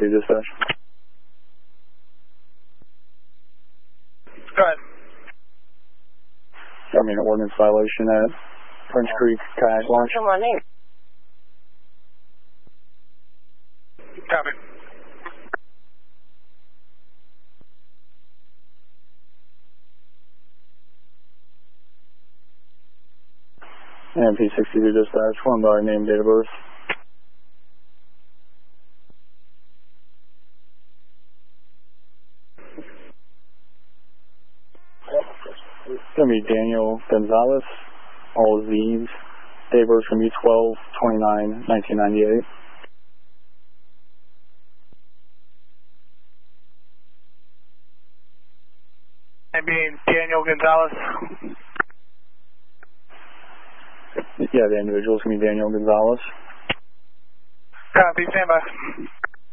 dispatch. Go ahead. I mean, ordinance violation at French Creek Kayak Launch. Come on in. Copy. And P62 dispatch, one by name, date of birth. It's going to be Daniel Gonzalez, all Z's, date of birth from U12/29/1998. And being Daniel Gonzalez. Yeah, the individual is going to be Daniel Gonzalez. Copy, stand by.